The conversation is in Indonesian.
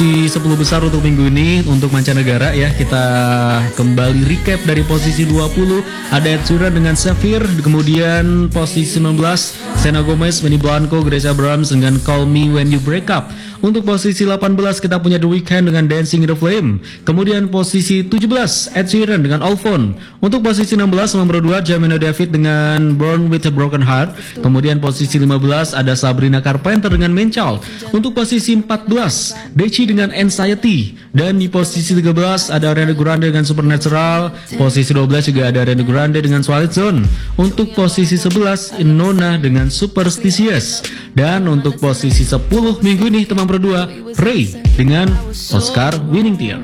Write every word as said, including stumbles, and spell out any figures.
posisi sepuluh besar untuk minggu ini untuk mancanegara ya. Kita kembali recap dari posisi dua puluh ada Ed Sheeran dengan Sapphire, kemudian posisi sembilan belas Selena Gomez, Benny Blanco, Grace Abrams dengan Call Me When You Break Up. Untuk posisi delapan belas kita punya The Weeknd dengan Dancing in the Flame. Kemudian posisi tujuh belas Ed Sheeran dengan All Phone. Untuk posisi enam belas nomor dua Jamina David dengan Born with a Broken Heart. Kemudian posisi lima belas ada Sabrina Carpenter dengan Main Child. Untuk posisi empat belas Deci dengan Anxiety. Dan di posisi tiga belas ada Ariana Grande dengan Supernatural. Posisi dua belas juga ada Ariana Grande dengan Twilight Zone. Untuk posisi sebelas Nona dengan Superstitious. Dan untuk posisi sepuluh minggu ini teman berdua Ray dengan Oscar Winning Tear.